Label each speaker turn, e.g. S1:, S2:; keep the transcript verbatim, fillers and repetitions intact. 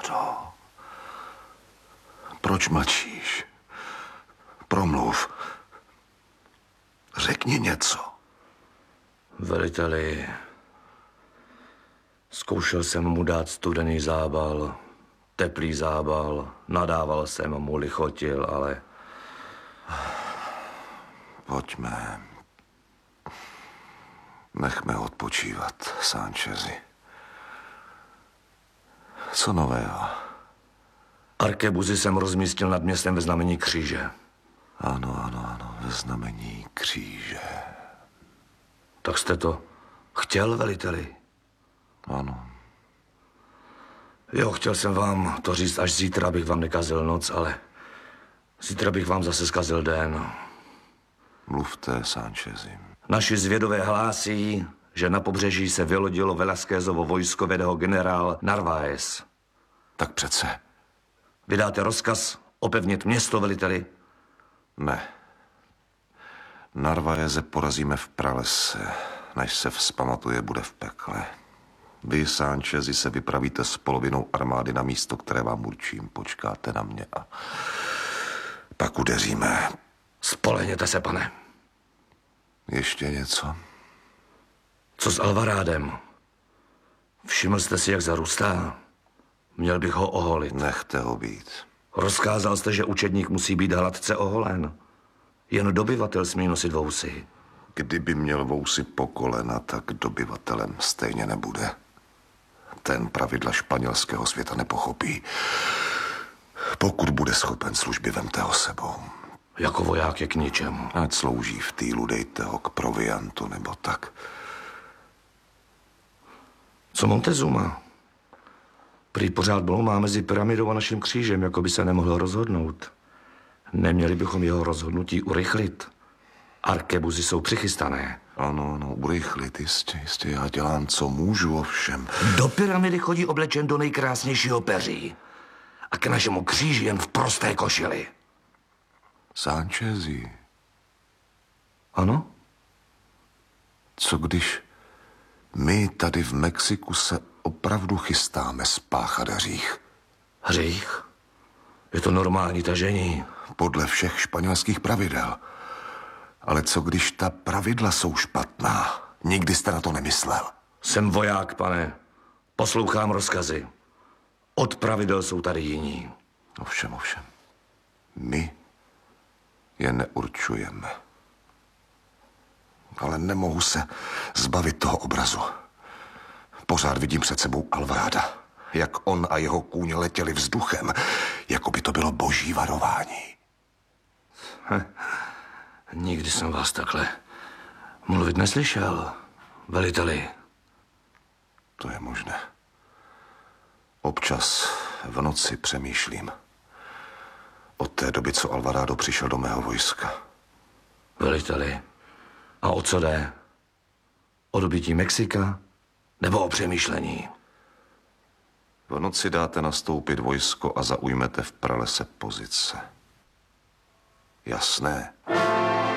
S1: to? Proč mlčíš? Promluv. Řekni něco.
S2: Veliteli, zkoušel jsem mu dát studený zábal, teplý zábal, nadával jsem mu, lichotil, ale...
S1: Pojďme. Nechme ho odpočívat, Sanchezi. Co nového?
S2: Arkebuzy jsem rozmístil nad městem ve znamení kříže.
S1: Ano, ano, ano, ve znamení kříže.
S2: Tak jste to chtěl, veliteli?
S1: Ano.
S2: Jo, chtěl jsem vám to říct až zítra, abych vám nekazil noc, ale zítra bych vám zase zkazil den.
S1: Mluvte, Sanchezi.
S2: Naši zvědové hlásí, že na pobřeží se vylodilo Velasquezovo vojsko, vede ho generál Narváez.
S1: Tak přece.
S2: Vydáte rozkaz opevnit město, veliteli?
S1: Ne. Narváeze porazíme v pralese. Než se vzpamatuje, bude v pekle. Vy, Sanchezi, se vypravíte s polovinou armády na místo, které vám určím. Počkáte na mě a pak udeříme.
S2: Spolehněte se, pane.
S1: Ještě něco?
S2: Co s Alvarádem? Všiml jste si, jak zarůstá? Měl bych ho oholit.
S1: Nechte ho být.
S2: Rozkázal jste, že učedník musí být hladce oholen. Jen dobyvatel smí nosit vousy.
S1: Kdyby měl vousy po kolena, tak dobyvatelem stejně nebude. Ten pravidla španělského světa nepochopí. Pokud bude schopen služby, vemte ho sebou.
S2: Jako voják je k ničemu.
S1: Ať slouží v týlu, dejte ho k proviantu nebo tak.
S2: Co Montezuma? Prý pořád bloumá mezi pyramidou a naším křížem, jako by se nemohl rozhodnout. Neměli bychom jeho rozhodnutí urychlit. Arkebuzy jsou přichystané.
S1: Ano, ano, urychlit, jistě, jistě. Já dělám, co můžu, ovšem.
S2: Do pyramidy chodí oblečen do nejkrásnějšího peří. A k našemu kříži jen v prosté košili.
S1: Sanchezi.
S2: Ano?
S1: Co když my tady v Mexiku se opravdu chystáme spáchat hřích?
S2: Hřích? Je to normální tažení.
S1: Podle všech španělských pravidel. Ale co když ta pravidla jsou špatná? Nikdy jste na to nemyslel.
S2: Jsem voják, pane. Poslouchám rozkazy. Od pravidel jsou tady jiní.
S1: Ovšem, ovšem. My je neurčujeme. Ale nemohu se zbavit toho obrazu. Pořád vidím před sebou Alvaráda. Jak on a jeho kůň letěli vzduchem, jako by to bylo boží varování.
S2: Hm. Nikdy jsem vás takhle mluvit neslyšel, veliteli.
S1: To je možné. Občas v noci přemýšlím. Od té doby, co Alvarado přišel do mého vojska.
S2: Veliteli, a o co jde? O dobytí Mexika nebo o přemýšlení?
S1: V noci dáte nastoupit vojsko a zaujmete v pralese pozice. Jasné.